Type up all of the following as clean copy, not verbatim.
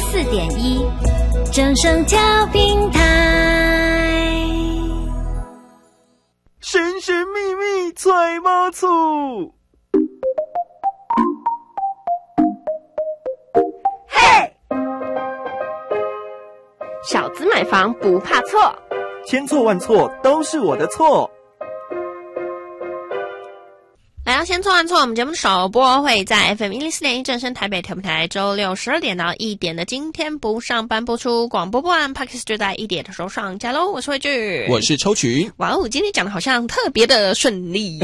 94.1正声调频台。 神神秘秘揣猫醋， 嘿，小资买房不怕错， 千错万错都是我的错。 来到千错万错，我们节目首播会在 FM 104.1正声台北调频台，周六12点到1点的今天不上班播出，广播播完 Podcast 就在1点的时候上架喽。我是慧聚， 我是抽取。 哇哦，今天讲的好像特别的顺利，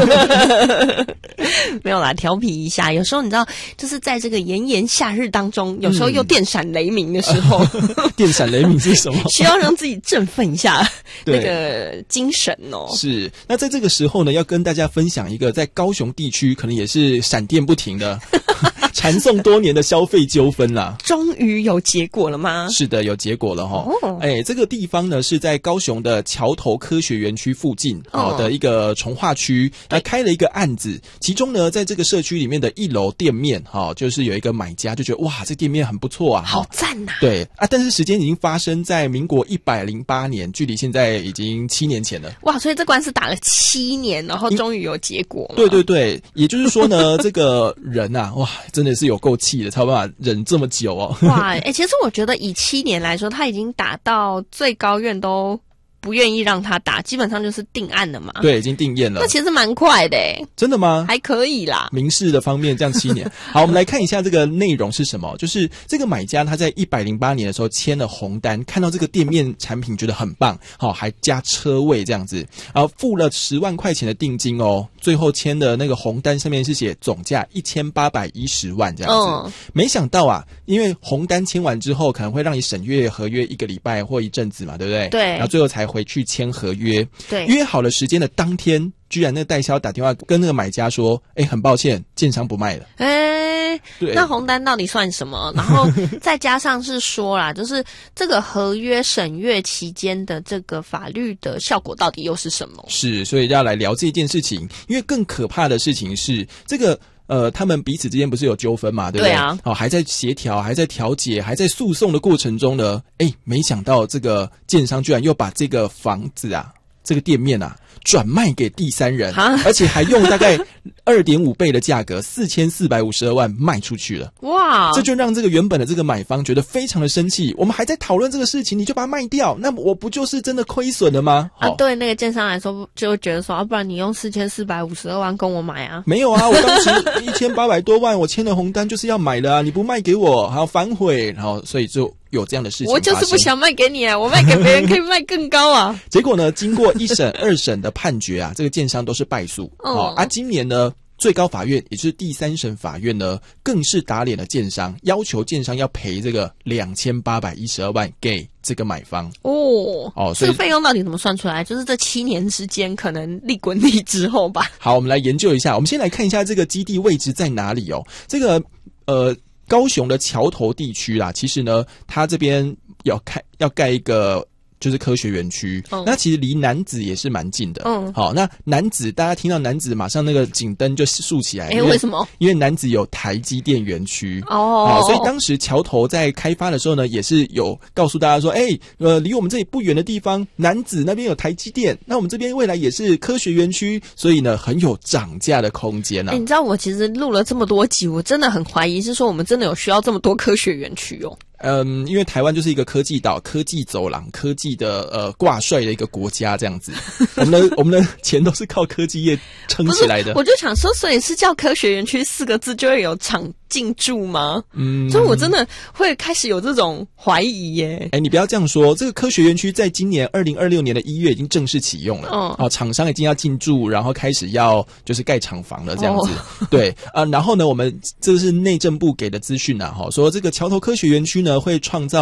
没有啦，调皮一下。有时候你知道，就是在这个炎炎夏日当中，有时候又电闪雷鸣的时候， 电闪雷鸣是什么？ 需要让自己振奋一下那个精神哦。 是，那在这个时候呢，要跟大家分享一个在高雄地区可能也是闪电不停的缠讼多年的消费纠纷啦。 终于有结果了吗？ 是的，有结果了齁。这个地方呢是在高雄的桥头科学园区附近的一个重划区，开了一个案子。其中呢，在这个社区里面的1楼店面就是有一个买家就觉得哇，这店面很不错啊， 好赞啊。 对啊，但是时间已经发生在民国108年，距离现在已经7年前了。 哇，所以这官司打了7年，然后终于有结果。 对对对，也就是说呢，这个人啊，哇，真的是有够气的，才有办法忍这么久哦。 哇，其实我觉得以7年来说，他已经打到最高院都不愿意让他打，基本上就是定案了嘛。 对，已经定验了。 那其实蛮快的耶。 真的吗？ 还可以啦。 民事的方面这样7年。好，我们来看一下这个内容是什么。就是这个买家他在108年的时候签了红单，看到这个店面产品觉得很棒，还加车位这样子，然后付了10万块钱的定金哦。最后签的那个红单上面是写总价1810万这样子。没想到啊，因为红单签完之后可能会让你审阅合约1个礼拜或一阵子嘛，对不对？对。然后最后才回去签合约。对。约好了时间的当天，居然那个代销打电话跟那个买家说，很抱歉，建商不卖了。对， 那红单到底算什么？然后再加上是说啦，就是这个合约审阅期间的这个法律的效果到底又是什么？ 是，所以要来聊这件事情。因为更可怕的事情是这个他们彼此之间不是有纠纷嘛，对不对？对啊。还在协调，还在调解，还在诉讼的过程中呢，没想到这个建商居然又把这个房子啊，这个店面啊，转卖给第三人，而且还用大概2.5倍的价格4452万卖出去了。哇！这就让这个原本的这个买方觉得非常的生气。我们还在讨论这个事情，你就把它卖掉，那我不就是真的亏损了吗？ 对那个建商来说，就觉得说，不然你用4452万跟我买啊？ 没有啊，我当时1800多万，我签了红单就是要买的啊，你不卖给我，还要反悔，然后所以就有这样的事情发生。 我就是不想卖给你啊，我卖给别人可以卖更高啊。 结果呢，经过1审、2审的判决啊，这个建商都是败诉。今年呢，最高法院也就是第3审法院呢，更是打脸了建商，要求建商要赔这个2812万给这个买方。 这个费用到底怎么算出来？就是这7年之间可能利滚利之后吧。 好，我们来研究一下。我们先来看一下这个基地位置在哪里哦。这个高雄的桥头地区啦，其实呢，它这边要盖一个就是科学园区，那其实离楠梓也是蛮近的。好，那楠梓大家听到楠梓，马上那个警灯就竖起来。 为什么？ 因为楠梓有台积电园区所以当时桥头在开发的时候呢，也是有告诉大家说，离我们这里不远的地方，楠梓那边有台积电，那我们这边未来也是科学园区，所以呢，很有涨价的空间啊。 你知道我其实录了这么多集，我真的很怀疑是说我们真的有需要这么多科学园区哦。 因为台湾就是一个科技岛、科技走廊、科技的挂帅的一个国家这样子，我们的钱都是靠科技业撑起来的。 我就想说，所以是叫科学园区4个字就会有厂进驻吗？所以我真的会开始有这种怀疑耶。 你不要这样说，这个科学园区在今年2026年的1月已经正式启用了。厂商已经要进驻，然后开始要就是盖厂房了这样子。对然后呢，我们这是内政部给的资讯啊，说这个桥头科学园区呢会创造